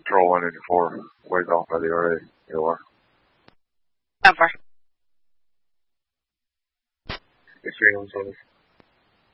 Patrol 184, ways off by the RA. AOR. Over. It's 317.